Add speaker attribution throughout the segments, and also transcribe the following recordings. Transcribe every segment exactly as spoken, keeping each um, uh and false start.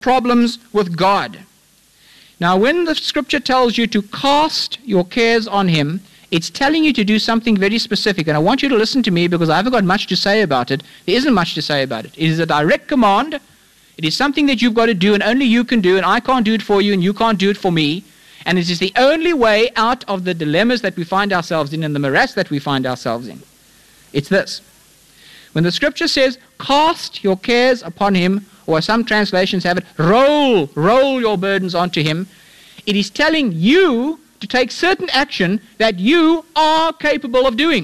Speaker 1: problems with God. Now, when the scripture tells you to cast your cares on him, it's telling you to do something very specific. And I want you to listen to me because I haven't got much to say about it. There isn't much to say about it. It is a direct command. It is something that you've got to do and only you can do, and I can't do it for you and you can't do it for me. And it is the only way out of the dilemmas that we find ourselves in and the morass that we find ourselves in. It's this. When the scripture says, cast your cares upon him, or some translations have it, roll, roll your burdens onto him, it is telling you to take certain action that you are capable of doing.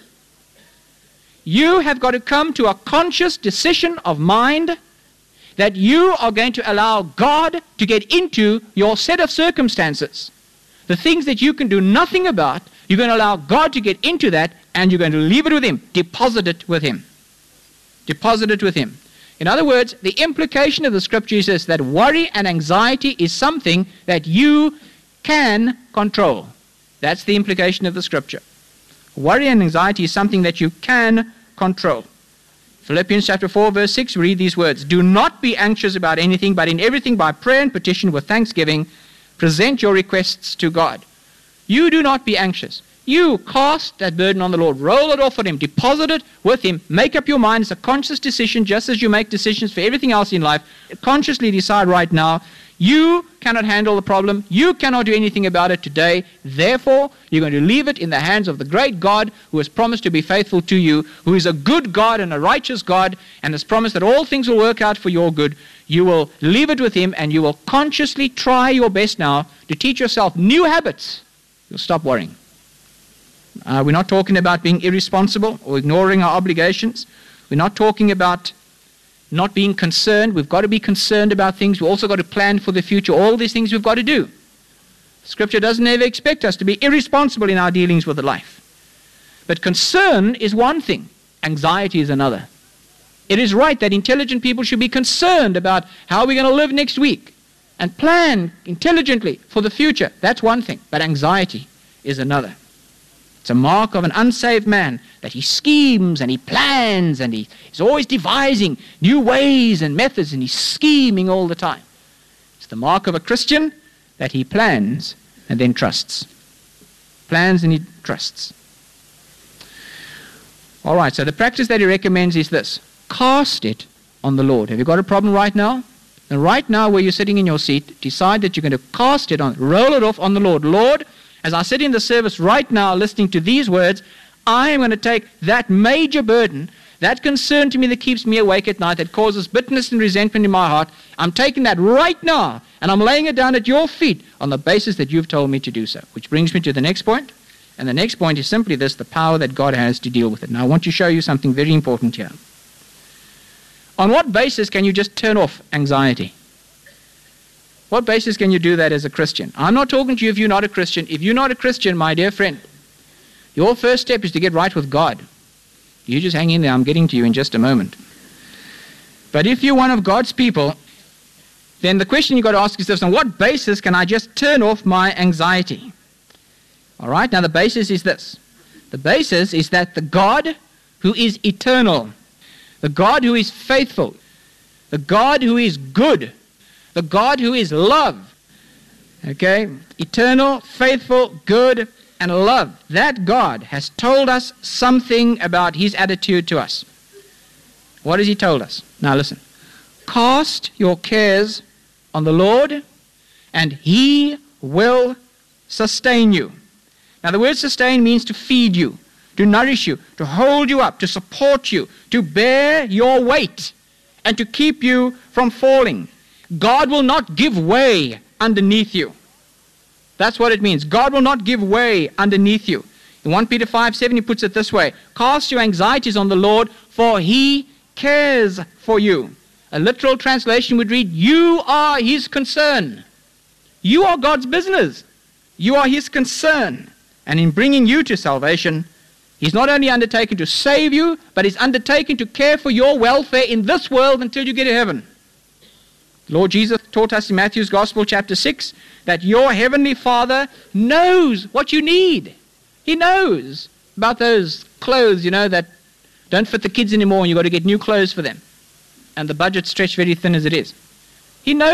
Speaker 1: You have got to come to a conscious decision of mind that you are going to allow God to get into your set of circumstances. The things that you can do nothing about, you're going to allow God to get into that, and you're going to leave it with him, deposit it with him. Deposit it with him. In other words, the implication of the scripture is this, that worry and anxiety is something that you can control. That's the implication of the scripture. Worry and anxiety is something that you can control. Philippians chapter four, verse six, read these words. Do not be anxious about anything, but in everything by prayer and petition with thanksgiving, present your requests to God. You do not be anxious. You cast that burden on the Lord. Roll it off on him. Deposit it with him. Make up your mind. It's a conscious decision, just as you make decisions for everything else in life. Consciously decide right now, you cannot handle the problem. You cannot do anything about it today. Therefore, you're going to leave it in the hands of the great God who has promised to be faithful to you, who is a good God and a righteous God, and has promised that all things will work out for your good. You will leave it with him, and you will consciously try your best now to teach yourself new habits. You'll stop worrying. Uh, we're not talking about being irresponsible or ignoring our obligations. We're not talking about not being concerned. We've got to be concerned about things. We've also got to plan for the future. All these things we've got to do. Scripture doesn't ever expect us to be irresponsible in our dealings with life. But concern is one thing. Anxiety is another. It is right that intelligent people should be concerned about how we're going to live next week and plan intelligently for the future. That's one thing. But anxiety is another. It's a mark of an unsaved man that he schemes and he plans and he is always devising new ways and methods and he's scheming all the time. It's the mark of a Christian that he plans and then trusts. Plans and he trusts. All right, so the practice that he recommends is this. Cast it on the Lord. Have you got a problem right now? And right now where you're sitting in your seat, decide that you're going to cast it on, roll it off on the Lord. Lord, as I sit in the service right now listening to these words, I am going to take that major burden, that concern to me that keeps me awake at night, that causes bitterness and resentment in my heart. I'm taking that right now, and I'm laying it down at your feet on the basis that you've told me to do so. Which brings me to the next point. And the next point is simply this, the power that God has to deal with it. Now I want to show you something very important here. On what basis can you just turn off anxiety? What basis can you do that as a Christian? I'm not talking to you if you're not a Christian. If you're not a Christian, my dear friend, your first step is to get right with God. You just hang in there. I'm getting to you in just a moment. But if you're one of God's people, then the question you've got to ask yourself is, on what basis can I just turn off my anxiety? All right, now the basis is this. The basis is that the God who is eternal, the God who is faithful, the God who is good, the God who is love, okay, eternal, faithful, good, and love, that God has told us something about his attitude to us. What has he told us? Now listen. Cast your cares on the Lord, and he will sustain you. Now the word sustain means to feed you, to nourish you, to hold you up, to support you, to bear your weight, and to keep you from falling. God will not give way underneath you. That's what it means. God will not give way underneath you. In First Peter five seven, he puts it this way. Cast your anxieties on the Lord, for he cares for you. A literal translation would read, you are his concern. You are God's business. You are his concern. And in bringing you to salvation, he's not only undertaken to save you, but he's undertaken to care for your welfare in this world until you get to heaven. Lord Jesus taught us in Matthew's Gospel, chapter six, that your heavenly Father knows what you need. He knows about those clothes, you know, that don't fit the kids anymore and you've got to get new clothes for them. And the budget's stretched very thin as it is. He knows